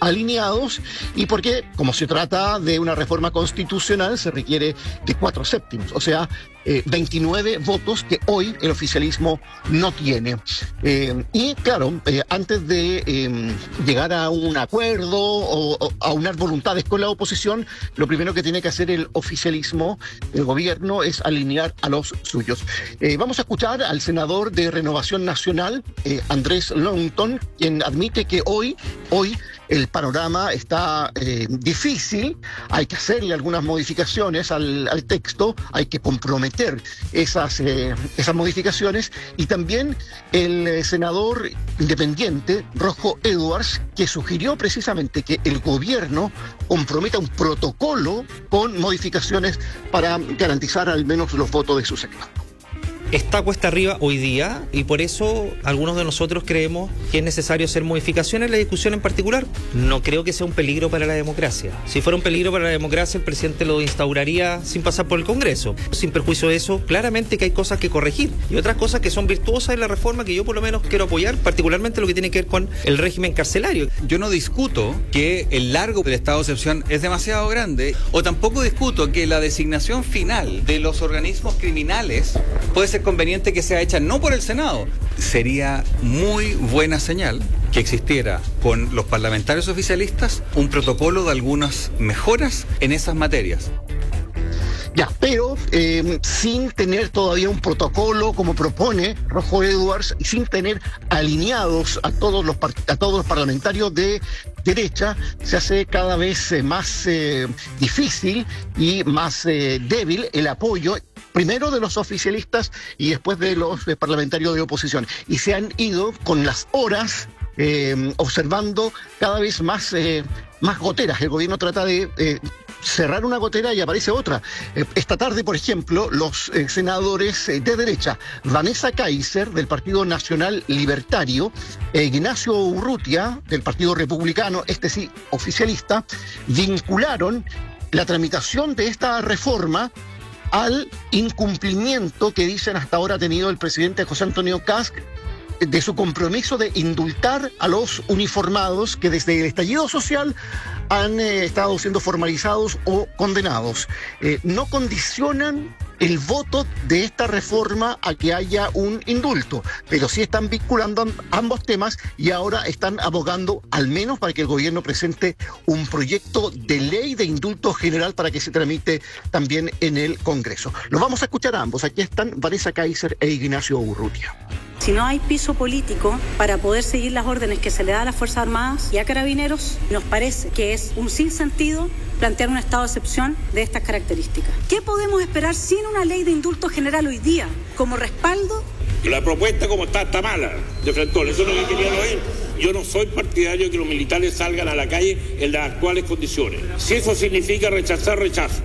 alineados y porque, como se trata de una reforma constitucional, se requiere de 4/7, o sea, 29 votos que hoy el oficialismo no tiene. Y claro, antes de llegar a un acuerdo o a unas voluntades con la oposición, lo primero que tiene que hacer el oficialismo, el gobierno, es alinear a los suyos. Vamos a escuchar al senador de Renovación Nacional, Andrés Longton, quien admite que hoy el panorama está difícil, hay que hacerle algunas modificaciones al texto, hay que comprometer esas modificaciones, y también el senador independiente Rojo Edwards, que sugirió precisamente que el gobierno comprometa un protocolo con modificaciones para garantizar al menos los votos de su sector. Está cuesta arriba hoy día y por eso algunos de nosotros creemos que es necesario hacer modificaciones en la discusión en particular. No creo que sea un peligro para la democracia. Si fuera un peligro para la democracia, el presidente lo instauraría sin pasar por el Congreso. Sin perjuicio de eso, claramente que hay cosas que corregir y otras cosas que son virtuosas en la reforma que yo por lo menos quiero apoyar, particularmente lo que tiene que ver con el régimen carcelario. Yo no discuto que el largo del estado de excepción es demasiado grande, o tampoco discuto que la designación final de los organismos criminales puede ser conveniente que sea hecha no por el Senado. Sería muy buena señal que existiera con los parlamentarios oficialistas un protocolo de algunas mejoras en esas materias. Ya, pero sin tener todavía un protocolo como propone Rojo Edwards y sin tener alineados a todos los parlamentarios de derecha, se hace cada vez más difícil y más débil el apoyo, primero de los oficialistas y después de los parlamentarios de oposición. Y se han ido con las horas observando cada vez más goteras. El gobierno trata de cerrar una gotera y aparece otra. Esta tarde, por ejemplo, los senadores de derecha, Vanessa Kaiser, del Partido Nacional Libertario, Ignacio Urrutia, del Partido Republicano, este sí, oficialista, vincularon la tramitación de esta reforma al incumplimiento que dicen hasta ahora ha tenido el presidente José Antonio Kast de su compromiso de indultar a los uniformados que desde el estallido social han estado siendo formalizados o condenados. No condicionan el voto de esta reforma a que haya un indulto, pero sí están vinculando ambos temas y ahora están abogando al menos para que el gobierno presente un proyecto de ley de indulto general para que se tramite también en el Congreso. Los vamos a escuchar a ambos. Aquí están Vanessa Kaiser e Ignacio Urrutia. Si no hay piso político para poder seguir las órdenes que se le da a las Fuerzas Armadas y a Carabineros, nos parece que es un sinsentido plantear un estado de excepción de estas características. ¿Qué podemos esperar sin una ley de indulto general hoy día como respaldo? La propuesta como está mala, de Frentón, eso es lo que quería oír. Yo no soy partidario de que los militares salgan a la calle en las actuales condiciones. Si eso significa rechazar, rechazo.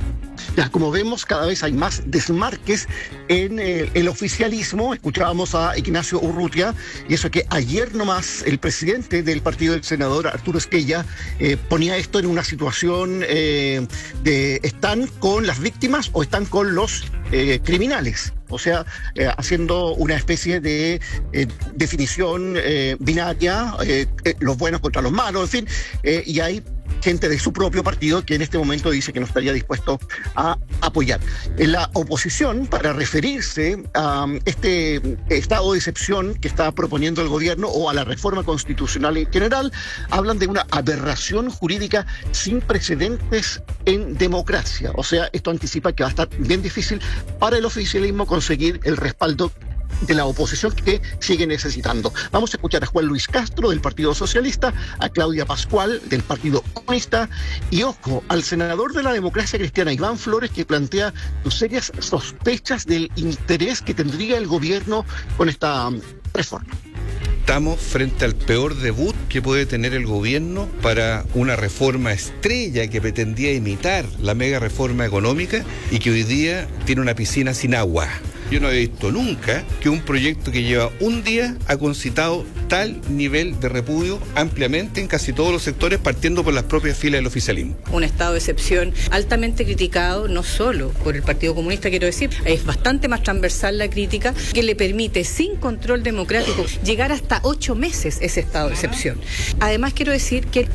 Ya, como vemos, cada vez hay más desmarques en el oficialismo. Escuchábamos a Ignacio Urrutia, y eso que ayer nomás el presidente del partido, el senador Arturo Esquella, ponía esto en una situación de ¿están con las víctimas o están con los criminales? O sea, haciendo una especie de definición binaria, los buenos contra los malos, en fin, y hay gente de su propio partido que en este momento dice que no estaría dispuesto a apoyar. En la oposición, para referirse a este estado de excepción que está proponiendo el gobierno o a la reforma constitucional en general, hablan de una aberración jurídica sin precedentes en democracia. O sea, esto anticipa que va a estar bien difícil para el oficialismo conseguir el respaldo de la oposición que sigue necesitando. Vamos a escuchar a Juan Luis Castro del Partido Socialista, a Claudia Pascual del Partido Comunista y, ojo, al senador de la Democracia Cristiana, Iván Flores, que plantea serias sospechas del interés que tendría el gobierno con esta reforma. Estamos frente al peor debut que puede tener el gobierno para una reforma estrella que pretendía imitar la mega reforma económica y que hoy día tiene una piscina sin agua. Yo no he visto nunca que un proyecto que lleva un día ha concitado tal nivel de repudio ampliamente en casi todos los sectores, partiendo por las propias filas del oficialismo. Un estado de excepción altamente criticado, no solo por el Partido Comunista, quiero decir, es bastante más transversal la crítica, que le permite sin control democrático llegar hasta 8 meses ese estado de excepción. Además, quiero decir que